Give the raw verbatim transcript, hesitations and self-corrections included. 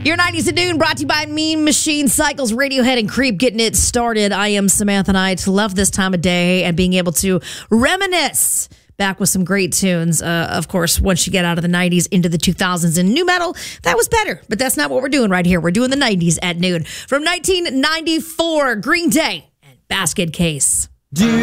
Your nineties at noon brought to you by Mean Machine Cycles, Radiohead, and Creep getting it started. I am Samantha Knight. Love this time of day and being able to reminisce back with some great tunes. Uh, of course, once you get out of the nineties into the two thousands and new metal, that was better. But that's not what we're doing right here. We're doing the nineties at noon. From nineteen ninety-four, Green Day and Basket Case. Do